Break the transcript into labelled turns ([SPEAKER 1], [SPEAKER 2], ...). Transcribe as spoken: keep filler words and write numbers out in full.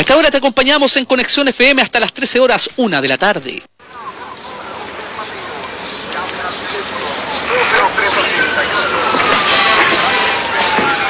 [SPEAKER 1] esta hora te acompañamos en Conexión F M hasta las trece horas, una de la tarde.